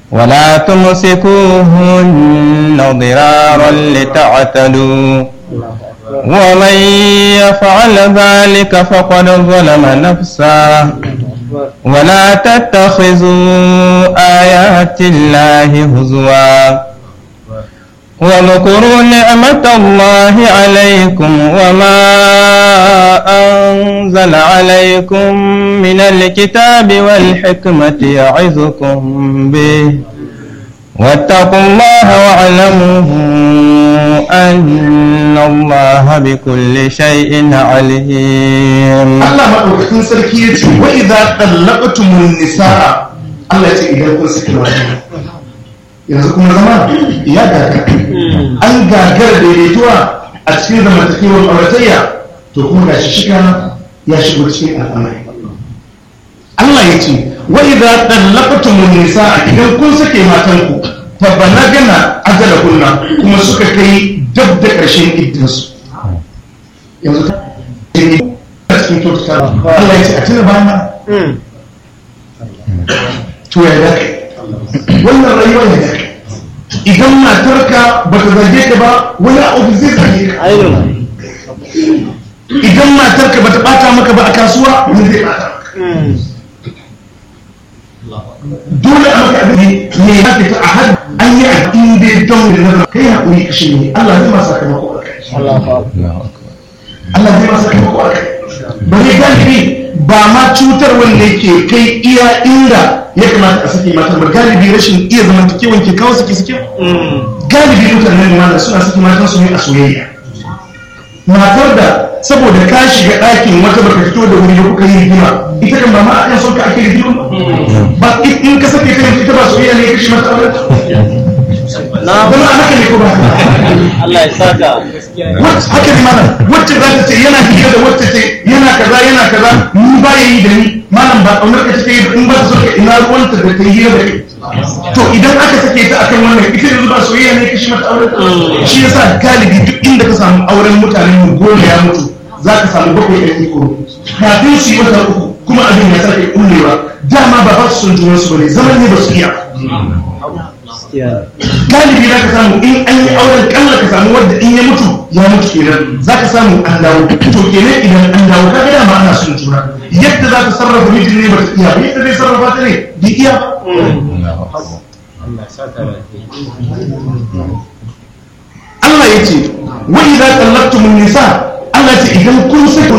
ولا تمسكوهن ضرارا لتعتدوا ومن يفعل ذلك فقد ظلم نفسه ولا تتخذوا آيات الله هزوا واذكروا نعمة الله عليكم وما أنزل عليكم من الكتاب والحكمة يعظكم به واتقوا الله واعلموا أن الله بكل شيء عليم. الله مدوكتين سركي وإذا طلقتم النساء الله يتي إذا كنت سكروا yanzu kuma zama ya gaga an gagar daidaituwa a cikin zamantakewar auratayya to kuma ga shi shiga ya shigo cikin al'amari. Allah ya ce wa idza talaqtumun nisaa idan kun sake matanku fa balagana ajalahunna kuma suka kai dab da ƙarshen iddarsu yanzu cikin kyautuka Allah ya ce a tuna bana to ya dace wannan rayuwa ya dace idan matarka ba ta zage ka ba wani abu zai zage ka idan matarka ba ta bata maka ba a kasuwa wani zai bata maka dole a maka abin ne ya fita a har an yi addini da don da nazar kai haƙuri kashe ne Allah zai masa sakamako a kai Allah zai masa sakamako a kai bari galibi ba ma cutar wanda yake kai iya inda ya kamata a saki mata ba galibi rashin iya zamantakewan ke kawo suke galibi mutanen ma suna saki matan su ne a soyayya matar da saboda ka shiga ɗakin wata baka fito da wuri kuka yi rigima ita kan ba ma a kan son ka ake rigima ba in ka sake ta ita ba soyayya ne ya kashe mata aure na kuma a haka ne ko ba Allah ya saka haka ne mana wacce za ta ce yana hira da wacce ce yana kaza ni ba ya yi da ni malam ba kaunar ka take in ba ta so ka ina ruwanta da ta yi hira da kai to idan aka sake ta akan wannan ita yanzu ba soyayya ne kashi mata aure shi yasa galibi duk inda ka samu auren mutanen mu goma ya mutu za ka samu bakwai ɗan iko kafin su yi wata uku kuma abin ya sake kullewa dama ba ba su son junansu ba ne zaman ne ba su iya galibi za ka samu in an yi auren kalla ka samu wadda in ya mutu kenan za ka samu an dawo to kenan idan an dawo ka ga dama ana son juna yadda za ka sarrafa mijin ne ba ta iya ba yadda zai sarrafa ta ne bai iya Allah ya ce wa idza tallaqtumun nisa Allah ya ce idan kun saki